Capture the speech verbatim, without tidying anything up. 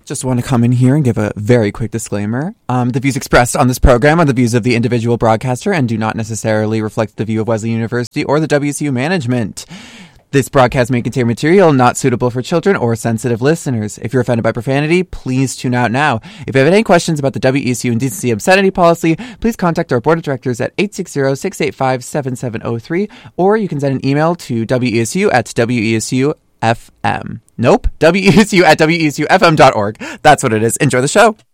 Just want to come in here and give a very quick disclaimer. Um, the views expressed on this program are the views of the individual broadcaster and do not necessarily reflect the view of Wesley University or the W S U management. This broadcast may contain material not suitable for children or sensitive listeners. If you're offended by profanity, please tune out now. If you have any questions about the W E S U Indecency Obscenity Policy, please contact our board of directors at eight six zero, six eight five, seven seven zero three, or you can send an email to W E S U at W E S U F M. Nope, W E S U at W E S U F M dot org. That's what it is. Enjoy the show.